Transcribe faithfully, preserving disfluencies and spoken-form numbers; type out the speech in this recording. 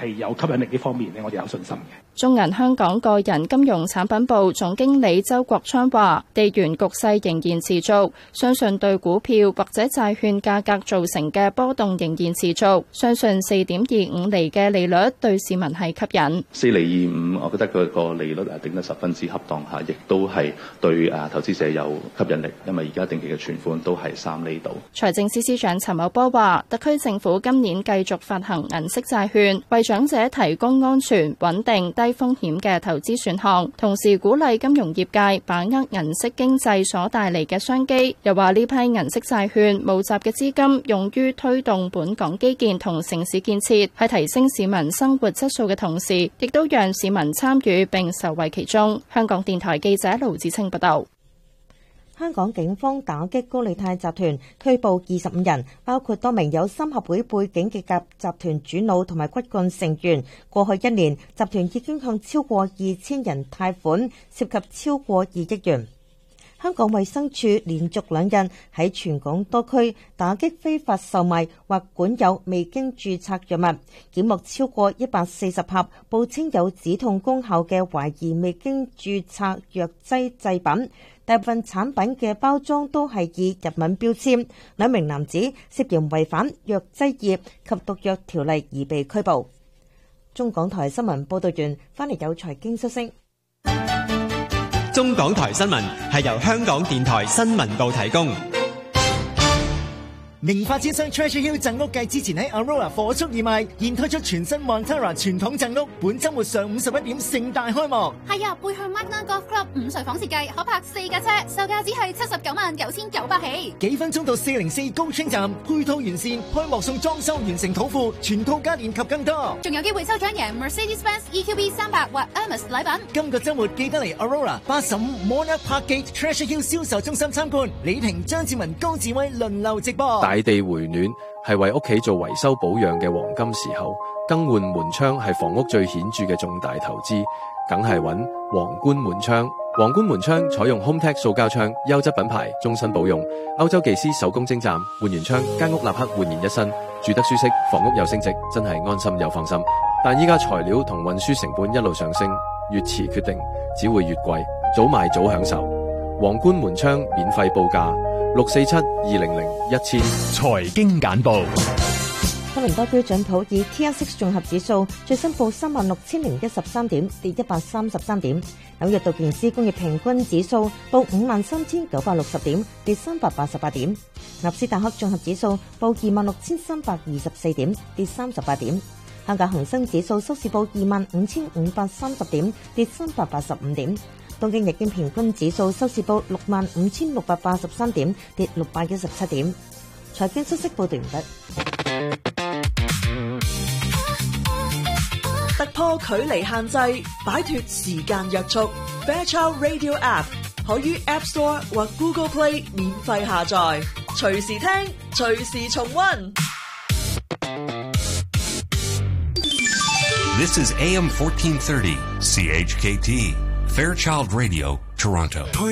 係有吸引力呢方面咧，我哋有信心嘅。 中銀香港個人金融產品部總經理周國昌話：地緣局勢仍然持續，相信對股票或者債券價格造成嘅波動仍然持續。相信四點二五厘嘅利率對市民係吸引。 四厘二五，我覺得佢個利率啊定得十分之恰當嚇，亦都係對啊投資者有吸引力，因為而家定期嘅存款都係三厘度。 財政司司長陳茂波話：特區政府今年繼續發行銀色債券，為長者提供安全、穩定、低風險嘅投資選項，同時鼓勵金融業界把握銀色經濟所帶嚟嘅商機。又話呢批銀色債券募集嘅資金用於推動本港基建同城市建設，喺提升市民生活質素嘅同時，亦都讓市民參與並受惠其中。香港電台記者盧子清報道。 香港警方打擊高利貸集團，拘捕二十五人，包括多名有三合會背景嘅甲集團主腦同埋骨幹成員。過去一年，集團已經向超過二千人貸款，涉及超過二億元。香港衛生署連續兩日喺全港多區打擊非法售賣或管有未經註冊藥物，檢獲超過一百四十盒報稱有止痛功效嘅懷疑未經註冊藥劑製品。大部分產品嘅包裝都係以日文標籤。兩名男子涉嫌違反藥劑業及毒藥條例而被拘捕。中港台新聞報道完，翻嚟有財經消息。 中港台新聞係由香港電台新聞部提供。 名發展商 Treasure Hill 贈屋繼之前喺 Aurora 火速義賣，現推出全新 Montara 傳統贈屋，本週末上午十一點盛大開幕。 係啊，背向 Magna Golf Club 五歲房設計，可泊四架車，售價只係七十九萬九千九百起。 幾分鐘到四零四高清站，配套完善，開幕送裝修完成土庫，全套家電及更多。 仲有機會抽獎贏 Mercedes-Benz E Q B 三百或 Hermes 禮品。 今個週末記得嚟 Aurora 八十五 Monarch Park Gate Treasure Hill 銷售中心參觀，李婷、張志文、高志威輪流直播。 大地回暖係為屋企做維修保養嘅黃金時候，更換門窗係房屋最顯著嘅重大投資，梗係揾皇冠門窗。皇冠門窗採用 HomeTech 塑膠窗，優質品牌，終身保用。歐洲技師手工精湛，換完窗間屋立刻煥然一新，住得舒適，房屋又升值，真係安心又放心。但依家材料同運輸成本一路上升，越遲決定只會越貴，早買早享受。皇冠門窗免費報價。六四七二零零一千。 財經簡報。 多倫多標準普爾 T S X 綜合指數最新報三萬六千零一十三點，跌一百三十三點。紐約道瓊斯工業平均指數報五萬三千九百六十點，跌三百八十八點。納斯達克綜合指數報二萬六千三百二十四點，跌三十八點。香港恒生指數收市報二萬五千五百三十點，跌三百八十五點。東京日經平均指數收市報六萬五千六百八十三點，跌六百一十七點。財經消息報道完畢。 突破距離限制，擺脫時間約束。Fairchild Radio App 可於 App Store 或 Google Play 免費下載，隨時聽，隨時重溫。 This is A M fourteen thirty C H K T Fairchild Radio, Toronto.